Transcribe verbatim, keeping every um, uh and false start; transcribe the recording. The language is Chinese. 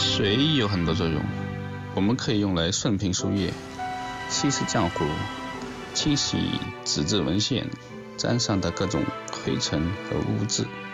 水有很多作用，我们可以用来顺评书页、稀释浆糊、清洗纸质文献沾上的各种灰尘和污渍。